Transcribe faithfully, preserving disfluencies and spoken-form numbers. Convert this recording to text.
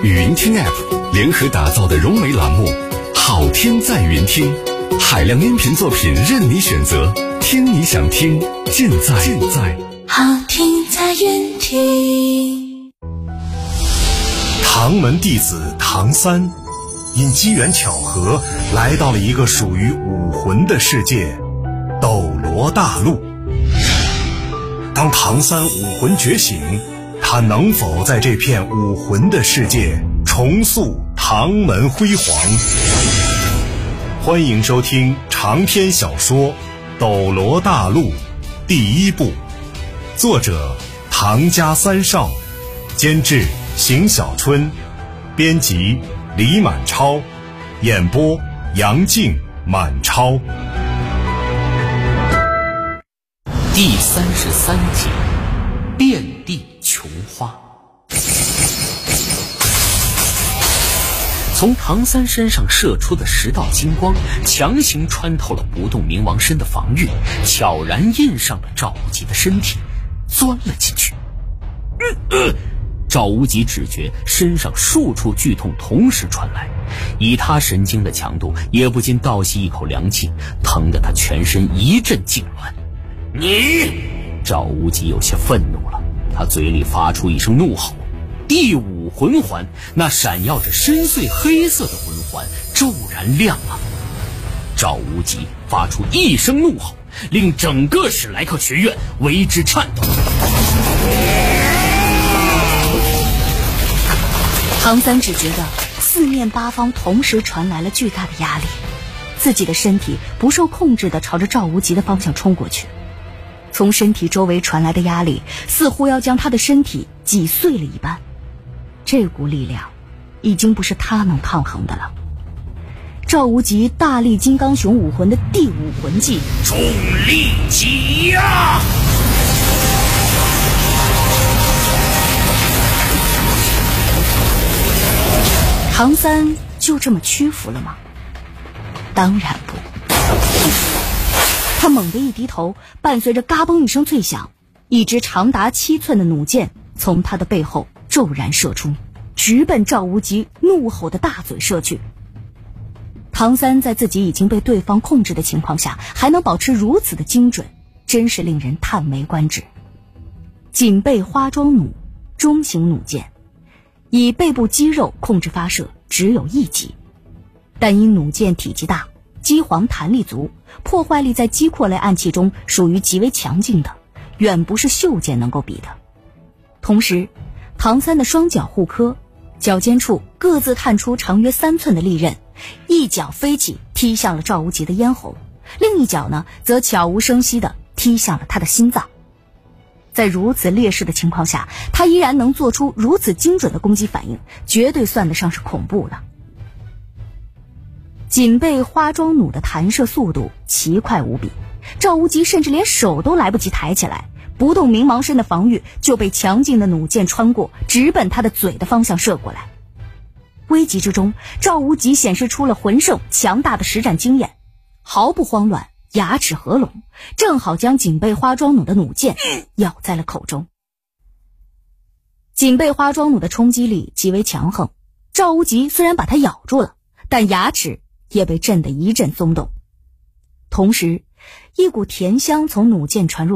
语音听 App 联合打造的融媒栏目，好听在云听，海量音频作品任你选择，听你想听，尽在尽在好听在云听。 唐门弟子唐三因机缘巧合来到了一个属于武魂的世界斗罗大陆。当唐三武魂觉醒，他能否在这片武魂的世界重塑唐门辉煌？欢迎收听长篇小说《斗罗大陆》第一部，作者唐家三少，监制邢小春，编辑李满超，演播杨静、满超。 第三十三集，遍地琼花。从唐三身上射出的十道金光，强行穿透了不动明王身的防御，悄然印上了赵无极的身体，钻了进去。呃呃赵无极只觉身上数处剧痛同时传来，以他神经的强度，也不禁倒吸一口凉气，疼得他全身一阵痉挛。你！赵无极有些愤怒了，他嘴里发出一声怒吼。第五魂环，那闪耀着深邃黑色的魂环骤然亮了。赵无极发出一声怒吼，令整个史莱克学院为之颤抖。 唐三只觉得四面八方同时传来了巨大的压力，自己的身体不受控制地朝着赵无极的方向冲过去。从身体周围传来的压力似乎要将他的身体挤碎了一般，这股力量已经不是他能抗衡的了。赵无极大力金刚熊武魂的第五魂技重力挤压， 唐三就这么屈服了吗？当然不。他猛地一低头，伴随着嘎嘣一声脆响，一支长达七寸的弩箭从他的背后骤然射出，直奔赵无极怒吼的大嘴射去。唐三在自己已经被对方控制的情况下，还能保持如此的精准，真是令人叹为观止。锦背花桩弩，中型弩箭，以背部肌肉控制发射，只有一击，但因弩箭体积大，机簧弹力足，破坏力在机括类暗器中属于极为强劲的，远不是袖箭能够比的。同时，唐三的双脚护科，脚尖处各自探出长约三寸的利刃，一脚飞起踢向了赵无极的咽喉，另一脚呢则悄无声息地踢向了他的心脏。在如此劣势的情况下，他依然能做出如此精准的攻击反应，绝对算得上是恐怖了。锦背花桩弩的弹射速度奇快无比，赵无极甚至连手都来不及抬起来，不动明王身的防御就被强劲的弩箭穿过，直奔他的嘴的方向射过来。危急之中，赵无极显示出了魂圣强大的实战经验，毫不慌乱，牙齿合拢，正好将锦背花桩弩的弩箭咬在了口中。锦背花桩弩的冲击力极为强横，赵无极虽然把它咬住了，但牙齿也被震得一阵松动。同时，一股甜香从弩箭传入